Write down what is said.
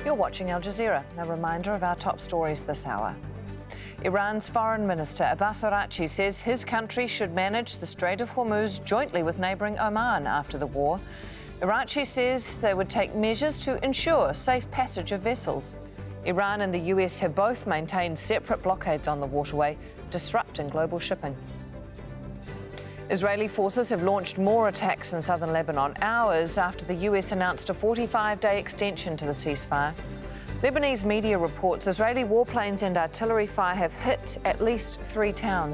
You're watching Al Jazeera. A reminder of our top stories this hour. Iran's Foreign Minister Abbas Araghchi says his country should manage the Strait of Hormuz jointly with neighbouring Oman after the war. Araghchi says they would take measures to ensure safe passage of vessels. Iran and the US have both maintained separate blockades on the waterway, disrupting global shipping. Israeli forces have launched more attacks in southern Lebanon, hours after the US announced a 45-day extension to the ceasefire. Lebanese media reports Israeli warplanes and artillery fire have hit at least 3 towns.